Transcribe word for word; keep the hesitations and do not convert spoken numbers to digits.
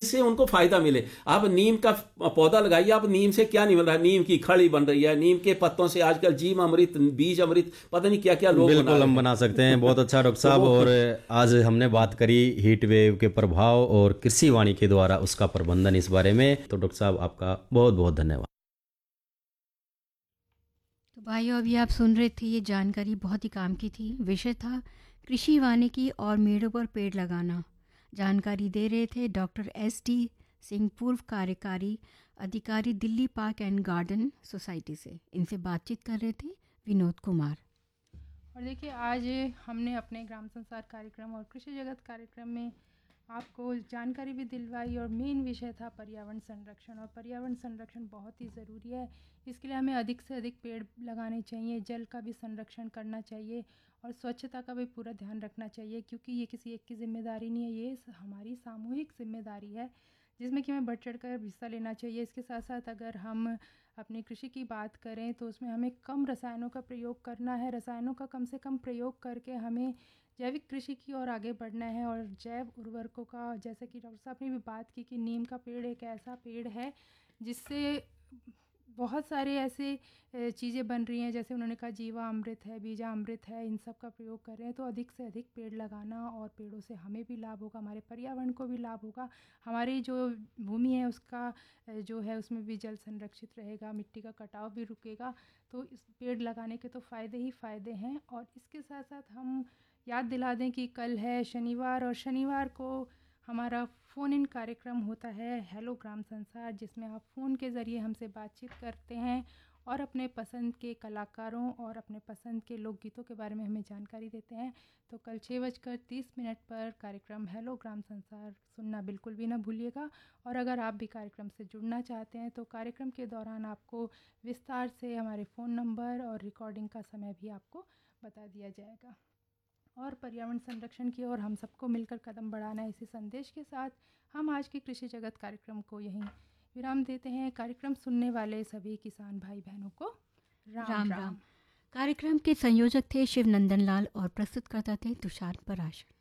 जिससे उनको फायदा मिले। आप नीम का पौधा लगाइए, आप नीम से क्या नहीं मिल रहा है, नीम की खड़ी बन रही है, नीम के पत्तों से आजकल जीव अमृत, बीज अमृत, पता नहीं क्या क्या लोग बना बिल्कुल रहे हम हैं। बना सकते हैं। बहुत अच्छा डॉक्टर तो साहब। वो और आज हमने बात करी हीट वेव के प्रभाव और कृषि वाणी के द्वारा उसका प्रबंधन, इस बारे में। तो डॉक्टर साहब आपका बहुत बहुत धन्यवाद। तो भाइयों, अभी आप सुन रहे थे, ये जानकारी बहुत ही काम की थी। विषय था कृषि वानिकी और मेड़ों पर पेड़ लगाना। जानकारी दे रहे थे डॉक्टर एस डी सिंह, पूर्व कार्यकारी अधिकारी, Delhi park and garden society से। इनसे बातचीत कर रहे थे विनोद कुमार। और देखिए, आज हमने अपने ग्राम संसार कार्यक्रम और कृषि जगत कार्यक्रम में आपको जानकारी भी दिलवाई, और मेन विषय था पर्यावरण संरक्षण। और पर्यावरण संरक्षण बहुत ही ज़रूरी है। इसके लिए हमें अधिक से अधिक पेड़ लगाने चाहिए, जल का भी संरक्षण करना चाहिए, और स्वच्छता का भी पूरा ध्यान रखना चाहिए, क्योंकि ये किसी एक की जिम्मेदारी नहीं है, ये हमारी सामूहिक जिम्मेदारी है, जिसमें कि हमें बढ़ चढ़ कर हिस्सा लेना चाहिए। इसके साथ साथ अगर हम अपनी कृषि की बात करें तो उसमें हमें कम रसायनों का प्रयोग करना है। रसायनों का कम से कम प्रयोग करके हमें जैविक कृषि की ओर आगे बढ़ना है। और जैव उर्वरकों का, जैसे कि डॉक्टर साहब ने भी बात की कि नीम का पेड़ एक ऐसा पेड़ है जिससे बहुत सारे ऐसे चीज़ें बन रही हैं, जैसे उन्होंने कहा जीवा अमृत है, बीजा अमृत है, इन सब का प्रयोग कर रहे हैं। तो अधिक से अधिक पेड़ लगाना, और पेड़ों से हमें भी लाभ होगा, हमारे पर्यावरण को भी लाभ होगा, हमारी जो भूमि है उसका जो है उसमें भी जल संरक्षित रहेगा, मिट्टी का कटाव भी रुकेगा। तो इस पेड़ लगाने के तो फ़ायदे ही फ़ायदे हैं। और इसके साथ साथ हम याद दिला दें कि कल है शनिवार, और शनिवार को हमारा फ़ोन इन कार्यक्रम होता है हेलो ग्राम संसार, जिसमें आप फ़ोन के ज़रिए हमसे बातचीत करते हैं और अपने पसंद के कलाकारों और अपने पसंद के लोकगीतों के बारे में हमें जानकारी देते हैं। तो कल छः बजकर तीस मिनट पर कार्यक्रम हेलो ग्राम संसार सुनना बिल्कुल भी ना भूलिएगा। और अगर आप भी कार्यक्रम से जुड़ना चाहते हैं तो कार्यक्रम के दौरान आपको विस्तार से हमारे फ़ोन नंबर और रिकॉर्डिंग का समय भी आपको बता दिया जाएगा। और पर्यावरण संरक्षण की ओर हम सबको मिलकर कदम बढ़ाना है, इसी संदेश के साथ हम आज के कृषि जगत कार्यक्रम को यहीं विराम देते हैं। कार्यक्रम सुनने वाले सभी किसान भाई बहनों को राम राम, राम। कार्यक्रम के संयोजक थे शिव नंदन लाल और प्रस्तुतकर्ता थे तुषार पराशर।